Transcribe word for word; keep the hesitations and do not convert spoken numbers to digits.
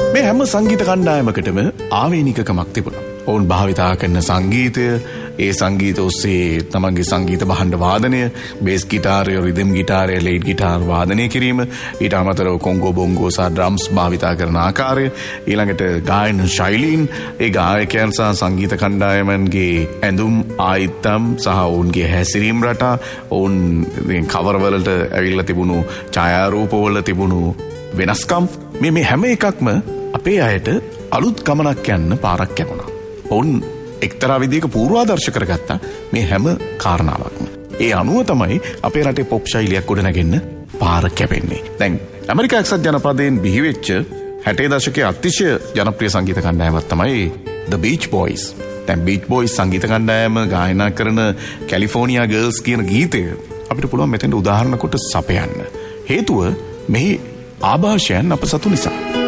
මේ හැම සංගීත කණ්ඩායමකටම ආවේනිකකමක් තිබුණා. ඔවුන් භාවිතා කරන සංගීතය, ඒ සංගීත ඔස්සේ තමන්ගේ සංගීත භාණ්ඩ වාදනය, බේස් ගිටාරය, රිද්ම් ගිටාරය, ලීඩ් ගිටාර් වාදනය කිරීම, ඊට අමතරව කොංගෝ බොංගෝ සහ ඩ්‍රම්ස් භාවිතා කරන ආකාරය, ඊළඟට ගායන ශෛලීන්, ඒ ගායකයන් සහ සංගීත කණ්ඩායමන්ගේ ඇඳුම් ආයිත්තම් සහ ඔවුන්ගේ හැසිරීම් රටා, ඔවුන් කවරවලට ඇවිල්ලා තිබුණු ඡායාරූපවල තිබුණු වෙනස්කම්, මේ මේ හැම එකක්ම අපේ අයට අලුත් ගමනක් යන්න පාරක් කැපුණා. ඔවුන් එක්තරා විදිහක පූර්වාදර්ශ කරගත්තා මේ හැම කාරණාවක්ම. ඒ අනුව තමයි අපේ රටේ පොප් ශෛලියක් ගොඩනගෙන්න පාර කැපෙන්නේ. දැන් ඇමරිකා එක්සත් ජනපදයෙන් බිහිවෙච්ච හැටේ දශකයේ අතිශය ජනප්‍රිය සංගීත කණ්ඩායමක් තමයි The Beach Boys. දැන් Beach Boys සංගීත කණ්ඩායම ගායනා කරන කැලිෆෝනියා ගර්ල්ස් කියන ගීතය අපිට පුළුවන් මෙතෙන්ට උදාහරණ කොට සපයන්න. හේතුව මෙහි ආభాෂයන් අප සතු නිසා.